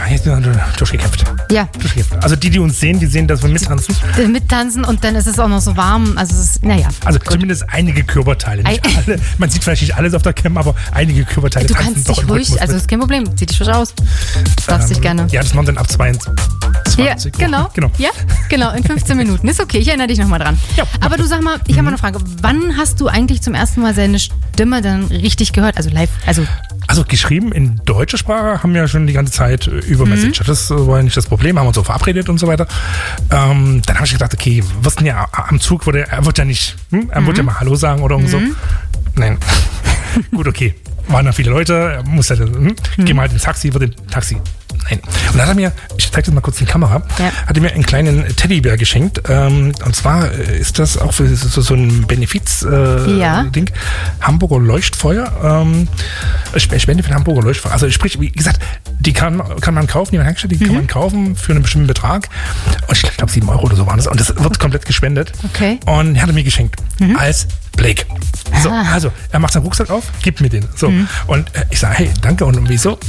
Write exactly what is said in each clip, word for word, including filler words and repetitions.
jetzt sind wir durchgekämpft. Ja. Durchgekämpft. Also die, die uns sehen, die sehen, dass wir mittanzen. Die, mittanzen und dann ist es auch noch so warm. Also es ist, naja. Also gut. Zumindest einige Körperteile. Nicht Ei. alle. Man sieht vielleicht nicht alles auf der Cam, aber einige Körperteile Du tanzen kannst doch dich im ruhig, Rhythmus also mit. ist kein Problem. Zieh dich ruhig aus. Darfst Ähm, dich gerne. Ja, das machen wir dann ab zweiundzwanzig. Ja, genau. genau. Ja, genau, in fünfzehn Minuten. Ist okay, ich erinnere dich nochmal dran. Ja, aber du sag mal, ich habe mal eine Frage. Wann hast du eigentlich zum ersten Mal seine Stimme dann richtig gehört? Also live, also... Also geschrieben in deutscher Sprache haben wir ja schon die ganze Zeit über Mhm. Messenger. Das war ja nicht das Problem, haben uns so verabredet und so weiter. Ähm, dann habe ich gedacht, okay, was denn ja am Zug, wurde, er wird ja nicht, hm? er Mhm. wird ja mal Hallo sagen oder so. Nein. Gut, okay. Waren da viele Leute, er muss ja, hm? Mhm. Geh mal halt ins Taxi, wird im Taxi. Nein. Und dann hat er mir, ich zeige das mal kurz in die Kamera, Ja. hat er mir einen kleinen Teddybär geschenkt. Ähm, und zwar ist das auch für so, so ein Benefiz-Ding. Äh, Ja. Ding. Hamburger Leuchtfeuer. Ähm, Sp- Spende für den Hamburger Leuchtfeuer. Also sprich, wie gesagt, die kann, kann man kaufen, die man hergestellt, die Mhm. kann man kaufen für einen bestimmten Betrag. Und ich glaube, sieben Euro oder so waren das. Und das wird komplett gespendet. Okay. Und er hat er mir geschenkt. Als Blake. So, Ah. also, er macht seinen Rucksack auf, gibt mir den. So. Und äh, ich sage, hey, danke. Und wieso?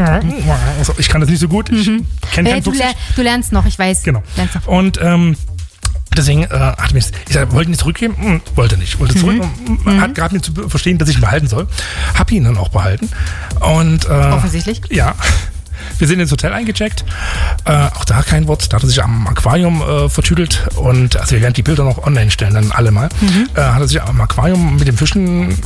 So, ich kann das nicht so gut. Ich kenne Äh, keinen du, Fuchs. ler du lernst noch, ich weiß. Genau. Lernst noch. Und ähm, deswegen äh, hat mir das, ich sag, wollte ihn nicht zurückgeben? Hm, wollte nicht. Wollte zurück. Mhm. Hat gerade mir zu verstehen, dass ich ihn behalten soll. Hab ihn dann auch behalten. Und, äh, Offensichtlich. Ja. Wir sind ins Hotel eingecheckt. Äh, auch da kein Wort. Da hat er sich am Aquarium äh, vertüdelt. Und also wir werden die Bilder noch online stellen, dann alle mal. Mhm. Äh, hat er sich am Aquarium mit den Fischen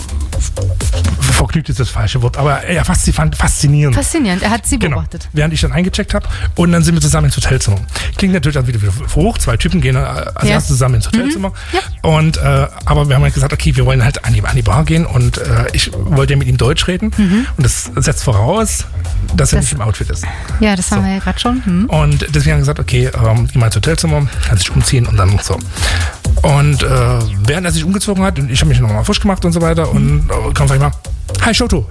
vergnügt ist das falsche Wort, aber ja, fast, faszinierend. Faszinierend, er hat sie Genau. beobachtet. Während ich dann eingecheckt habe und dann sind wir zusammen ins Hotelzimmer. Klingt natürlich auch wieder, wieder hoch, zwei Typen gehen äh, als Ja. erstes zusammen ins Hotelzimmer. Mhm. Ja. Und, äh, aber wir haben halt gesagt, okay, wir wollen halt an die, an die Bar gehen und äh, ich wollte ja mit ihm Deutsch reden und das setzt voraus, dass er Das- nicht im Outfit ist. Ja, das haben So. wir ja gerade schon. Hm. Und deswegen haben wir gesagt, okay, ähm, geh mal ins Hotelzimmer, kann sich umziehen und dann so. Und äh, während er sich umgezogen hat, und ich habe mich nochmal frisch gemacht und so weiter und äh, kam vielleicht mal, hi Shoto.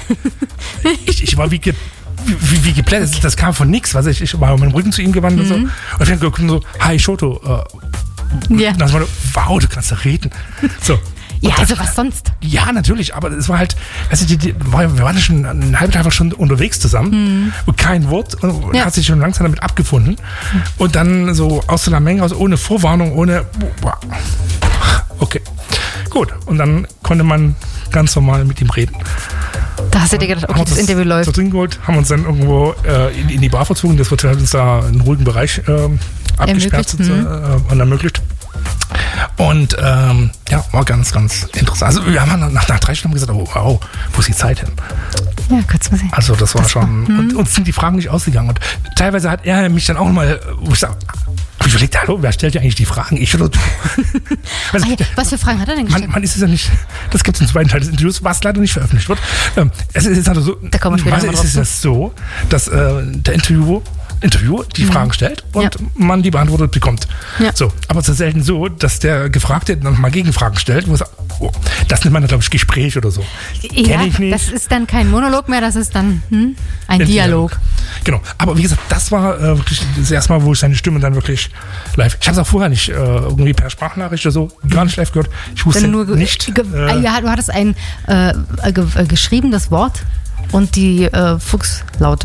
ich, ich war wie, ge, wie, wie geplättet, das, das kam von nix, was ich, ich war mit dem Rücken zu ihm gewandt und so. Und ich habe geguckt und so, hi Shoto. Äh, Ja. Und dann war so, wow, du kannst da reden. So. Ja, Und also was sonst? ja, natürlich, aber es war halt, weißt du, die, die, wir waren ja schon einen halben Tag schon unterwegs zusammen und kein Wort und Ja. hat sich schon langsam damit abgefunden und dann so aus so einer Menge, aus, ohne Vorwarnung, ohne, boah, okay, gut, und dann konnte man ganz normal mit ihm reden. Da hast du dir gedacht, okay, Haben das uns Interview zu läuft. trinken geholt, haben uns dann irgendwo äh, in, in die Bar verzogen, das Hotel hat uns da einen ruhigen Bereich ähm, abgesperrt Ermöglicht, und, äh, und ermöglicht. Und ähm, ja, war ganz, ganz interessant. Also wir haben nach, nach drei Stunden gesagt, oh, wow, wo ist die Zeit hin? Ja, kurz mal sehen. Also das war Das war- schon, und uns sind die Fragen nicht ausgegangen. Und teilweise hat er mich dann auch mal, wo ich sag, hab ich überlegt, hallo, wer stellt ja eigentlich die Fragen? Ich oder du? Also, Ah, ja, was für Fragen hat er denn man, gestellt? man ist es ja nicht, das gibt es im zweiten Teil des Interviews, was leider nicht veröffentlicht wird. Ähm, es ist also so, Da kommen wir später normalerweise noch mal ist es drauf ja so, dass äh, der Interviewer Interviewer die Fragen stellt und Ja. man die beantwortet bekommt. Ja. So, aber es ist selten so, dass der Gefragte dann mal Gegenfragen stellt, wo er sagt, oh, das nennt man, glaube ich, Gespräch oder so. Ja, Kenn ich nicht. das ist dann kein Monolog mehr, das ist dann hm, ein Der Dialog. Genau, aber wie gesagt, das war äh, wirklich das erste Mal, wo ich seine Stimme dann wirklich live. Ich habe es auch vorher nicht äh, irgendwie per Sprachnachricht oder so gar nicht live gehört. Ich wusste Dann nur ge- nicht. ge äh, ja, du hattest ein äh, ge äh, geschriebenes Wort und die äh, Fuchslaute.